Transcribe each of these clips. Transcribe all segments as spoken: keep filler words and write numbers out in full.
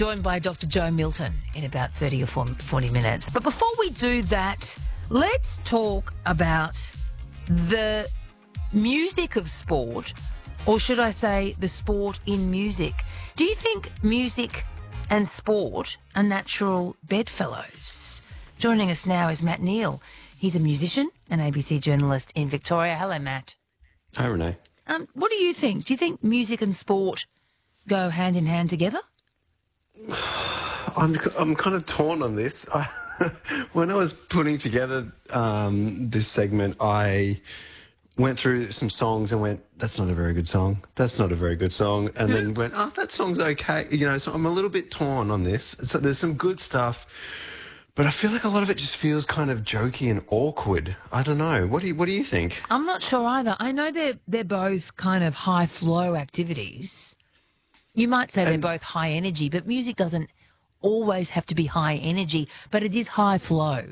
joined by Doctor Joe Milton in about thirty or forty minutes. But before we do that, let's talk about the music of sport, or should I say the sport in music. Do you think music and sport are natural bedfellows? Joining us now is Matt Neal. He's a musician and A B C journalist in Victoria. Hello, Matt. Hi, Renee. Um, what do you think? Do you think music and sport go hand in hand together? I'm I'm kind of torn on this. I, when I was putting together um, this segment, I went through some songs and went, "That's not a very good song. That's not a very good song," and then went, "Oh, that song's okay." You know, so I'm a little bit torn on this. So there's some good stuff, but I feel like a lot of it just feels kind of jokey and awkward. I don't know. What do you What do you think? I'm not sure either. I know they're they're both kind of high flow activities. You might say they're And- both high energy, but music doesn't always have to be high energy, but it is high flow.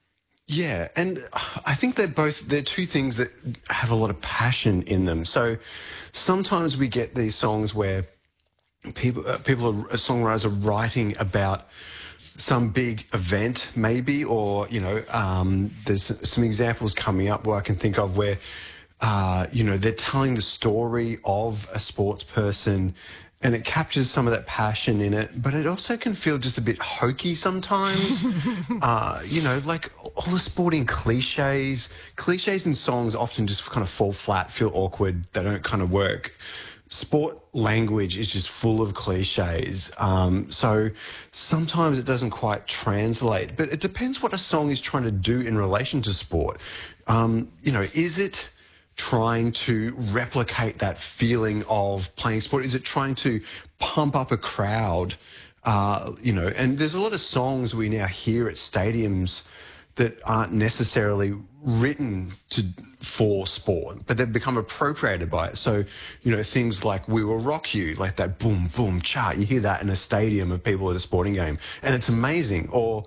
Yeah, and I think they're both, they're two things that have a lot of passion in them. So sometimes we get these songs where people, uh, people are, songwriters are writing about some big event maybe, or, you know, um, there's some examples coming up where I can think of where, uh, you know, they're telling the story of a sports person and it captures some of that passion in it, but it also can feel just a bit hokey sometimes. uh, you know, like all the sporting cliches. Cliches in songs often just kind of fall flat, feel awkward, they don't kind of work. Sport language is just full of cliches. Um, so sometimes it doesn't quite translate, but it depends what a song is trying to do in relation to sport. Um, you know, is it trying to replicate that feeling of playing sport? Is it trying to pump up a crowd? Uh, you know, and there's a lot of songs we now hear at stadiums that aren't necessarily written to for sport, but they've become appropriated by it. So, you know, things like "We Will Rock You," like that boom, boom, cha. You hear that in a stadium of people at a sporting game, and it's amazing. Or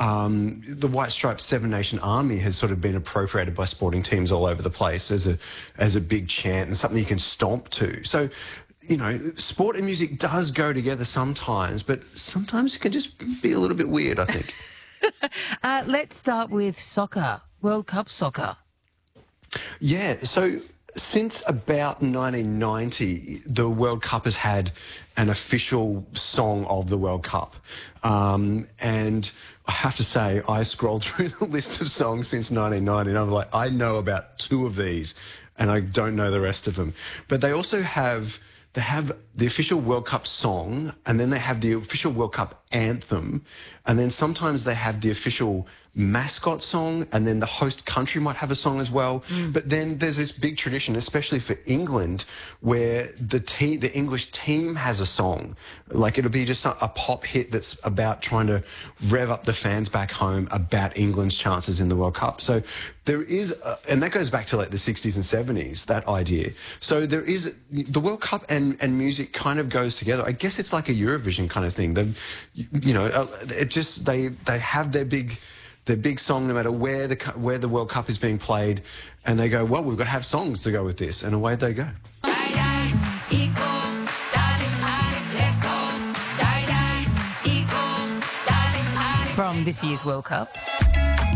um, the White Stripes Seven Nation Army has sort of been appropriated by sporting teams all over the place as a as a big chant and something you can stomp to. So, you know, sport and music does go together sometimes, but sometimes it can just be a little bit weird, I think. Uh, let's start with soccer, World Cup soccer. Yeah, so since about nineteen ninety, the World Cup has had an official song of the World Cup. Um, and I have to say, I scrolled through the list of songs since nineteen ninety, and I'm like, I know about two of these, and I don't know the rest of them. But they also have... They have the official World Cup song, and then they have the official World Cup anthem, and then sometimes they have the official mascot song, and then the host country might have a song as well. Mm. But then there's this big tradition, especially for England, where the team, the English team has a song. Like it'll be just a, a pop hit that's about trying to rev up the fans back home about England's chances in the World Cup. So there is, a, and that goes back to like the sixties and seventies, that idea. So there is, the World Cup and, and music kind of goes together. I guess it's like a Eurovision kind of thing. They, you know, it just, they, they have their big, their big song no matter where the where the World Cup is being played, and they go, well, we've got to have songs to go with this, and away they go. From this year's World Cup.